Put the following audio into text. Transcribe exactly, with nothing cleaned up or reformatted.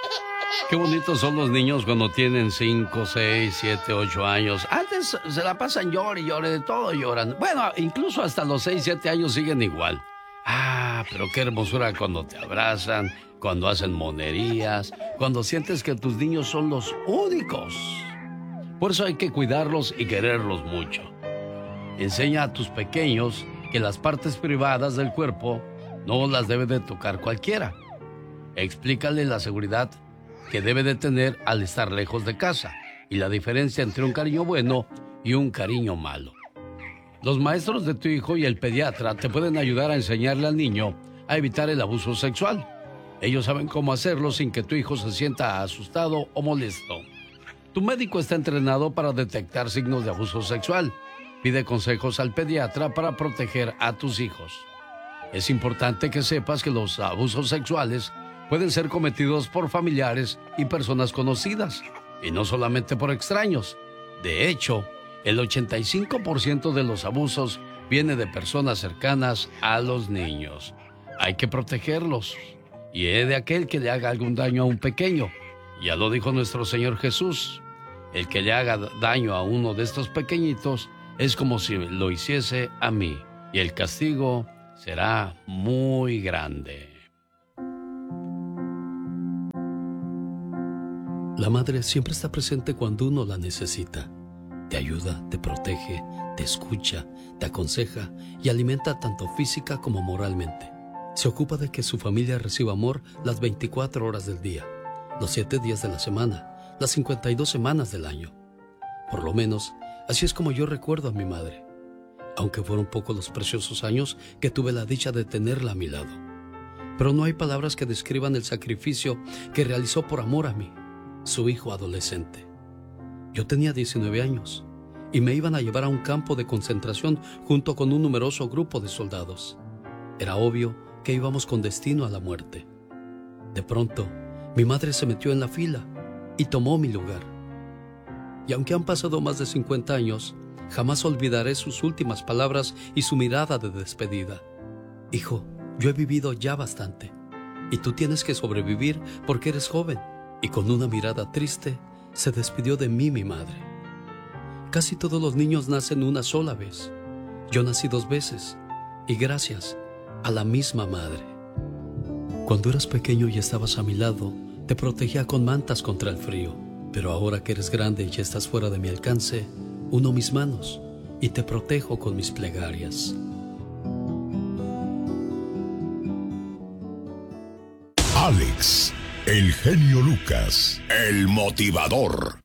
Qué bonitos son los niños cuando tienen cinco, seis, siete, ocho años. Antes se la pasan llore y llore, de todo lloran. Bueno, incluso hasta los seis, siete años siguen igual. Ah, pero qué hermosura cuando te abrazan, cuando hacen monerías, cuando sientes que tus niños son los únicos. Por eso hay que cuidarlos y quererlos mucho. Enseña a tus pequeños que las partes privadas del cuerpo no las debe de tocar cualquiera. Explícale la seguridad que debe de tener al estar lejos de casa y la diferencia entre un cariño bueno y un cariño malo. Los maestros de tu hijo y el pediatra te pueden ayudar a enseñarle al niño a evitar el abuso sexual. Ellos saben cómo hacerlo sin que tu hijo se sienta asustado o molesto. Tu médico está entrenado para detectar signos de abuso sexual. Pide consejos al pediatra para proteger a tus hijos. Es importante que sepas que los abusos sexuales pueden ser cometidos por familiares y personas conocidas, y no solamente por extraños. De hecho, el ochenta y cinco por ciento de los abusos viene de personas cercanas a los niños. Hay que protegerlos. Y he de aquel que le haga algún daño a un pequeño. Ya lo dijo nuestro Señor Jesús. El que le haga daño a uno de estos pequeñitos es como si lo hiciese a mí. Y el castigo será muy grande. La madre siempre está presente cuando uno la necesita. Te ayuda, te protege, te escucha, te aconseja y alimenta tanto física como moralmente. Se ocupa de que su familia reciba amor las veinticuatro horas del día, los siete días de la semana, las cincuenta y dos semanas del año. Por lo menos, así es como yo recuerdo a mi madre, aunque fueron pocos los preciosos años que tuve la dicha de tenerla a mi lado. Pero no hay palabras que describan el sacrificio que realizó por amor a mí, su hijo adolescente. Yo tenía diecinueve años y me iban a llevar a un campo de concentración junto con un numeroso grupo de soldados. Era obvio que íbamos con destino a la muerte. De pronto, mi madre se metió en la fila y tomó mi lugar. Y aunque han pasado más de cincuenta años, jamás olvidaré sus últimas palabras y su mirada de despedida. Hijo, yo he vivido ya bastante y tú tienes que sobrevivir porque eres joven. Y con una mirada triste, se despidió de mí mi madre. Casi todos los niños nacen una sola vez. Yo nací dos veces, y gracias a la misma madre. Cuando eras pequeño y estabas a mi lado, te protegía con mantas contra el frío. Pero ahora que eres grande y ya estás fuera de mi alcance, uno mis manos y te protejo con mis plegarias. Alex, el genio Lucas, el motivador.